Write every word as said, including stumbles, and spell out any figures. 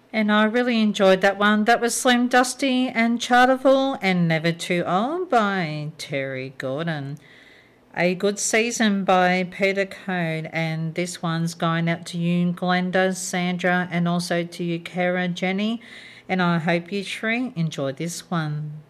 And I really enjoyed that one. That was Slim Dusty and Charterful and Never Too Old by Terry Gordon. A Good Season by Peter Code, and this one's going out to you, Glenda, Sandra, and also to you, Kara, Jenny, and I hope you three enjoy this one.